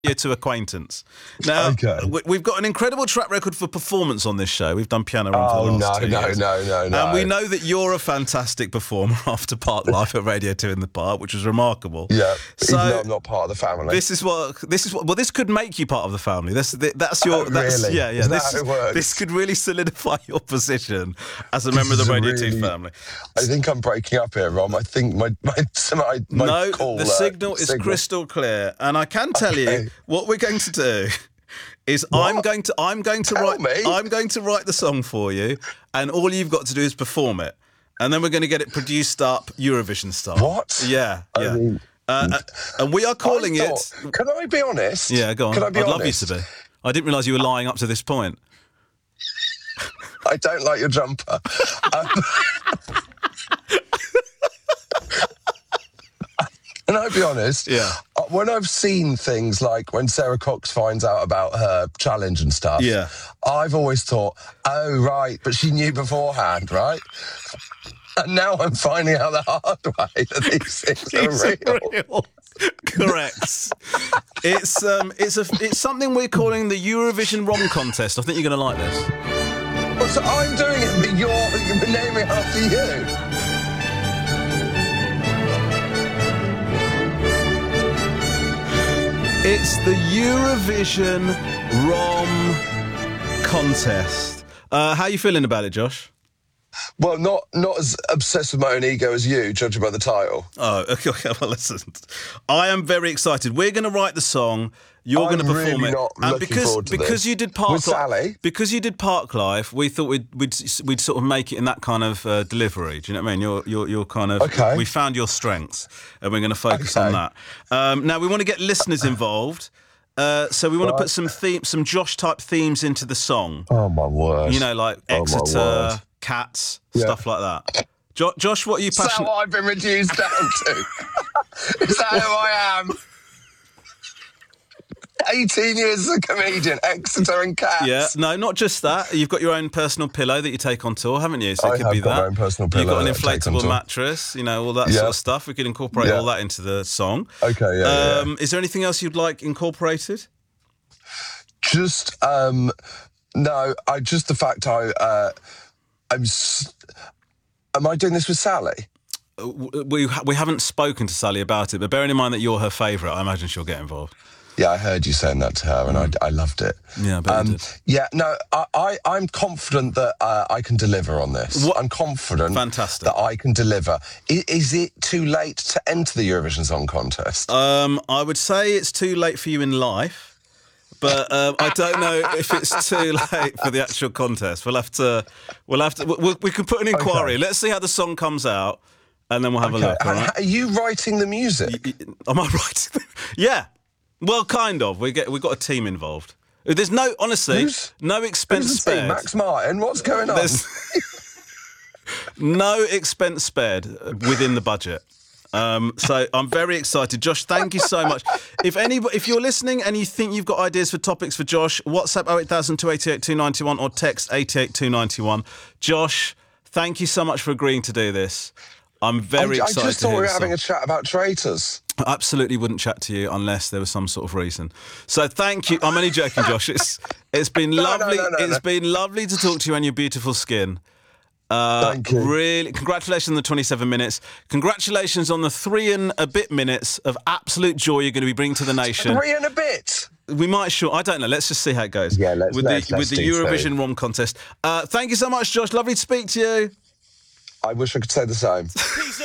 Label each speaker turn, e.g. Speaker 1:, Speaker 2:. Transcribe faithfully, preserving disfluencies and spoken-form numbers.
Speaker 1: you to acquaintance. Now,
Speaker 2: okay.
Speaker 1: we've got an incredible track record for performance on this show. We've done Piano Run
Speaker 2: oh,
Speaker 1: for the last
Speaker 2: no,
Speaker 1: two
Speaker 2: no,
Speaker 1: years.
Speaker 2: no, no, no.
Speaker 1: And we know that you're a fantastic performer after Park Life at Radio two in the Park, which was remarkable.
Speaker 2: Yeah,
Speaker 1: so
Speaker 2: even though I'm not part of the family.
Speaker 1: This is what this is what well, this could make you part of the family. This that's your
Speaker 2: oh,
Speaker 1: that's
Speaker 2: really?
Speaker 1: yeah yeah.
Speaker 2: Is
Speaker 1: this
Speaker 2: that how it works?
Speaker 1: This could really solidify your position as a member of the Radio
Speaker 2: really,
Speaker 1: two family.
Speaker 2: I think I'm breaking up here, Rom. I think my my my, my
Speaker 1: no,
Speaker 2: call,
Speaker 1: the
Speaker 2: uh,
Speaker 1: signal is
Speaker 2: signal.
Speaker 1: crystal clear, and I can tell
Speaker 2: okay.
Speaker 1: you what we're going to do. Is
Speaker 2: what?
Speaker 1: I'm going to I'm going to
Speaker 2: Tell
Speaker 1: write
Speaker 2: me.
Speaker 1: I'm going to write the song for you, and all you've got to do is perform it, and then we're going to get it produced up Eurovision style.
Speaker 2: What?
Speaker 1: Yeah,
Speaker 2: I
Speaker 1: yeah.
Speaker 2: mean,
Speaker 1: uh, uh, and we are calling
Speaker 2: I thought,
Speaker 1: it.
Speaker 2: Can I be honest?
Speaker 1: Yeah, go on.
Speaker 2: Can I be
Speaker 1: I'd
Speaker 2: honest?
Speaker 1: love you to be. I didn't realise you were lying up to this point.
Speaker 2: I don't like your jumper. um, Can I be honest?
Speaker 1: Yeah.
Speaker 2: Uh, when I've seen things like when Sarah Cox finds out about her challenge and stuff,
Speaker 1: Yeah.
Speaker 2: I've always thought, oh, right, but she knew beforehand, right? And now I'm finding out the hard way that these things are real.
Speaker 1: real. Correct. it's um, it's a, it's something we're calling the Eurovision Rom Contest. I think you're going to like this.
Speaker 2: Well, so I'm doing it, but you're, you're naming it after you.
Speaker 1: It's the Eurovision Rom Contest. Uh, how are you feeling about it, Josh?
Speaker 2: Well, not not as obsessed with my own ego as you, judging by the title.
Speaker 1: Oh, okay. Well, listen. I am very excited. We're going to write the song. You're going to perform
Speaker 2: really
Speaker 1: it,
Speaker 2: not
Speaker 1: and
Speaker 2: looking
Speaker 1: because
Speaker 2: forward to
Speaker 1: because
Speaker 2: this.
Speaker 1: you did Park
Speaker 2: With Sally?
Speaker 1: because you did Park Life, we thought we'd we'd we'd sort of make it in that kind of uh, delivery. Do you know what I mean? You're you're you're kind of
Speaker 2: okay.
Speaker 1: We found your strengths, and we're going to focus
Speaker 2: okay.
Speaker 1: on that. Um, now we want to get listeners involved, uh, so we want
Speaker 2: right.
Speaker 1: to put some theme, some Josh type themes into the song.
Speaker 2: Oh my word!
Speaker 1: You know, like
Speaker 2: oh
Speaker 1: Exeter, Cats,
Speaker 2: yeah.
Speaker 1: stuff like that. Jo- Josh, what are you passionate?
Speaker 2: Is that what I've been reduced down to? Is that who I am? eighteen years as a comedian, Exeter and Cats.
Speaker 1: Yeah, no, not just that. You've got your own personal pillow that you take on tour, haven't you? So it
Speaker 2: I
Speaker 1: could
Speaker 2: have
Speaker 1: be
Speaker 2: got
Speaker 1: that.
Speaker 2: my own personal pillow.
Speaker 1: You've got an
Speaker 2: that I take on
Speaker 1: inflatable
Speaker 2: tour.
Speaker 1: mattress, you know, all that
Speaker 2: Yeah.
Speaker 1: sort of stuff. We could incorporate
Speaker 2: Yeah.
Speaker 1: all that into the song.
Speaker 2: Okay, yeah, yeah,
Speaker 1: um,
Speaker 2: yeah.
Speaker 1: Is there anything else you'd like incorporated?
Speaker 2: Just, um, no, I just the fact I, uh, I'm, s- am I doing this with Sally?
Speaker 1: We we haven't spoken to Sally about it, but bearing in mind that you're her favourite, I imagine she'll get involved.
Speaker 2: Yeah, I heard you saying that to her, and mm. I, I loved it.
Speaker 1: Yeah, I bet
Speaker 2: um,
Speaker 1: you did.
Speaker 2: Yeah, no, I, I, I'm confident that uh, I can deliver on this.
Speaker 1: What?
Speaker 2: I'm confident
Speaker 1: Fantastic.
Speaker 2: that I can deliver. Is, is it too late to enter the Eurovision Song Contest?
Speaker 1: Um, I would say it's too late for you in life, but um, I don't know if it's too late for the actual contest. We'll have to, we'll have to, we, we can put an inquiry.
Speaker 2: Okay.
Speaker 1: Let's see how the song comes out, and then we'll have
Speaker 2: okay.
Speaker 1: a look. All right?
Speaker 2: Are you writing the music?
Speaker 1: Y- y- Am I right? Yeah. Well, kind of. We get we've got a team involved. There's no, honestly,
Speaker 2: Who's,
Speaker 1: no expense
Speaker 2: who's the team?
Speaker 1: spared.
Speaker 2: Max Martin? What's going on?
Speaker 1: There's no expense spared within the budget. Um, so I'm very excited. Josh, thank you so much. If anybody, if you're listening and you think you've got ideas for topics for Josh, WhatsApp oh eight thousand, two eight eight, two nine one or text eight eight two nine one. Josh, thank you so much for agreeing to do this. I'm very
Speaker 2: I,
Speaker 1: excited
Speaker 2: I just
Speaker 1: to
Speaker 2: thought
Speaker 1: hear
Speaker 2: we were
Speaker 1: the
Speaker 2: having
Speaker 1: song.
Speaker 2: a chat about traitors.
Speaker 1: I absolutely wouldn't chat to you unless there was some sort of reason. So thank you. I'm only joking, Josh. It's it's been
Speaker 2: No, no,
Speaker 1: lovely.
Speaker 2: no, no,
Speaker 1: It's
Speaker 2: no.
Speaker 1: been lovely to talk to you and your beautiful skin. Uh,
Speaker 2: Thank you.
Speaker 1: Really, congratulations on the twenty-seven minutes. Congratulations on the three and a bit minutes of absolute joy you're going to be bringing to the nation.
Speaker 2: Three and a bit.
Speaker 1: We might, sure. I don't know. Let's just see how it goes.
Speaker 2: Yeah, let's-
Speaker 1: with
Speaker 2: let's-
Speaker 1: the
Speaker 2: let's
Speaker 1: with the
Speaker 2: do
Speaker 1: Eurovision
Speaker 2: so.
Speaker 1: Rom Contest. Uh, thank you so much, Josh. Lovely to speak to you.
Speaker 2: I wish I could say the same.